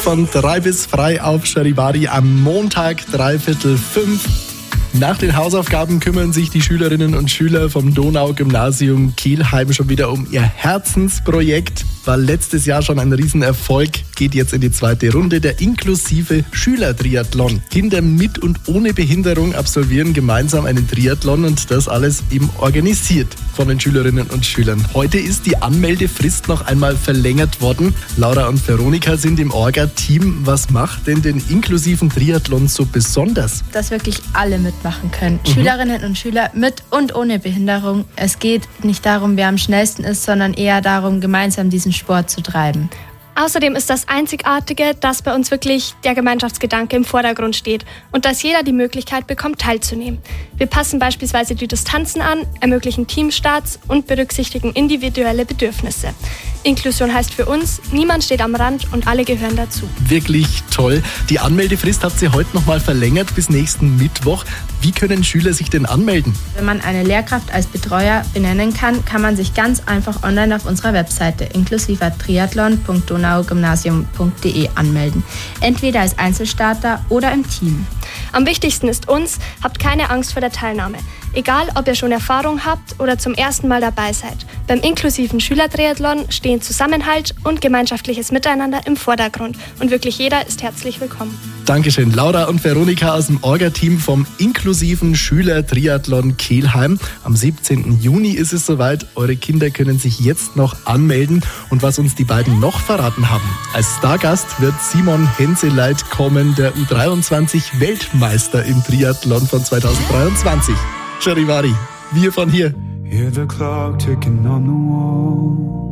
von 3 bis frei auf Charivari am Montag 4:45. Nach den Hausaufgaben kümmern sich die Schülerinnen und Schüler vom Donau-Gymnasium Kelheim schon wieder um ihr Herzensprojekt. War letztes Jahr schon ein Riesenerfolg, geht jetzt in die zweite Runde, der inklusive Schülertriathlon. Kinder mit und ohne Behinderung absolvieren gemeinsam einen Triathlon und das alles eben organisiert von den Schülerinnen und Schülern. Heute ist die Anmeldefrist noch einmal verlängert worden. Laura und Veronika sind im Orga-Team. Was macht denn den inklusiven Triathlon so besonders? Dass wirklich alle mitmachen können. Schülerinnen und Schüler mit und ohne Behinderung. Es geht nicht darum, wer am schnellsten ist, sondern eher darum, gemeinsam diesen Sport zu treiben. Außerdem ist das Einzigartige, dass bei uns wirklich der Gemeinschaftsgedanke im Vordergrund steht und dass jeder die Möglichkeit bekommt, teilzunehmen. Wir passen beispielsweise die Distanzen an, ermöglichen Teamstarts und berücksichtigen individuelle Bedürfnisse. Inklusion heißt für uns, niemand steht am Rand und alle gehören dazu. Wirklich toll. Die Anmeldefrist habt ihr heute nochmal verlängert bis nächsten Mittwoch. Wie können Schüler sich denn anmelden? Wenn man eine Lehrkraft als Betreuer benennen kann, kann man sich ganz einfach online auf unserer Webseite inklusivertriathlon.donaugymnasium.de anmelden. Entweder als Einzelstarter oder im Team. Am wichtigsten ist uns, habt keine Angst vor der Teilnahme. Egal, ob ihr schon Erfahrung habt oder zum ersten Mal dabei seid. Beim inklusiven Schülertriathlon stehen Zusammenhalt und gemeinschaftliches Miteinander im Vordergrund. Und wirklich jeder ist herzlich willkommen. Dankeschön, Laura und Veronika aus dem Orga-Team vom inklusiven Schülertriathlon Kelheim. Am 17. Juni ist es soweit. Eure Kinder können sich jetzt noch anmelden. Und was uns die beiden noch verraten haben: als Stargast wird Simon Henseleit kommen, der U23-Weltmeister im Triathlon von 2023. Charivari, wir von hier. Hear the clock ticking on the wall.